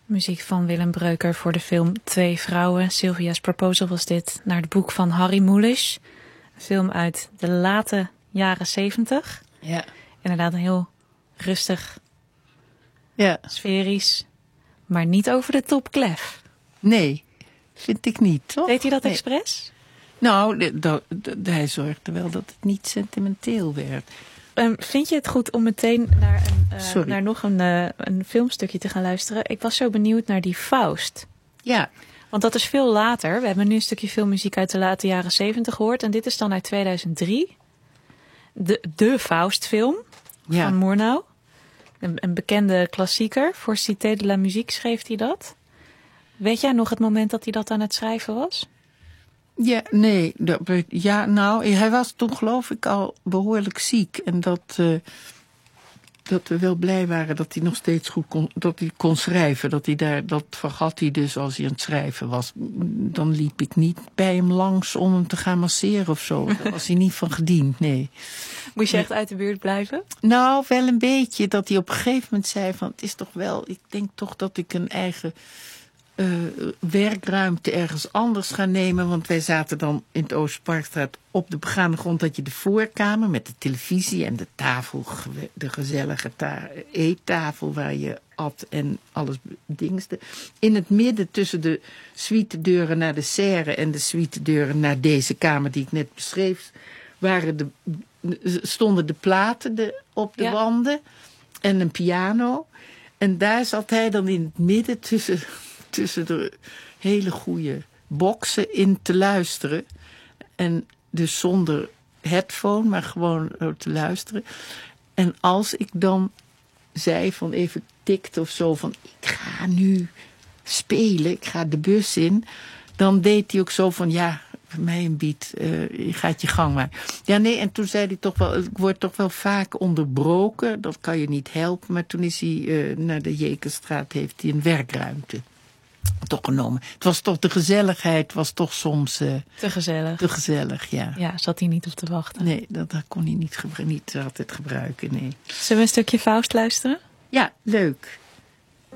Muziek van Willem Breuker voor de film Twee Vrouwen. Sylvia's Proposal was dit, naar het boek van Harry Mulisch. Een film uit de late jaren 70. Ja. Inderdaad een heel rustig, sferisch, maar niet over de top klef. Nee, vind ik niet, toch? Deed hij dat expres? Nou, hij zorgde wel dat het niet sentimenteel werd. Vind je het goed om meteen naar nog een filmstukje te gaan luisteren? Ik was zo benieuwd naar die Faust. Ja. Want dat is veel later. We hebben nu een stukje filmmuziek uit de late jaren 70 gehoord. En dit is dan uit 2003. De Faustfilm van Murnau. Een bekende klassieker. Voor Cité de la Musique schreef hij dat. Weet jij nog het moment dat hij dat aan het schrijven was? Ja, nee. Hij was toen geloof ik al behoorlijk ziek. En dat we wel blij waren dat hij nog steeds goed kon schrijven. Dat vergat hij dus als hij aan het schrijven was. Dan liep ik niet bij hem langs om hem te gaan masseren of zo. Daar was hij niet van gediend, nee. Moest je echt uit de buurt blijven? Nou, wel een beetje. Dat hij op een gegeven moment zei van, het is toch wel, ik denk toch dat ik een eigen werkruimte ergens anders gaan nemen. Want wij zaten dan in het Oosterparkstraat op de begane grond. Dat je de voorkamer met de televisie en de tafel, de gezellige eettafel waar je at en alles dingste. In het midden tussen de suitedeuren naar de serre en de suitedeuren naar deze kamer die ik net beschreef, stonden de platen op de wanden en een piano. En daar zat hij dan in het midden tussen de hele goede boksen in te luisteren. En dus zonder headphone, maar gewoon te luisteren. En als ik dan zei van even tikte of zo van ik ga nu spelen, ik ga de bus in. Dan deed hij ook zo van ja, voor mij een beat, je gaat je gang maar. Ja, nee, en toen zei hij toch wel, ik word toch wel vaak onderbroken. Dat kan je niet helpen. Maar toen is hij naar de Jekenstraat, heeft hij een werkruimte toch genomen. Het was toch, de gezelligheid was toch soms te gezellig. Te gezellig, ja. Ja, zat hij niet op te wachten. Nee, dat kon hij niet altijd gebruiken, nee. Zullen we een stukje Faust luisteren? Ja, leuk.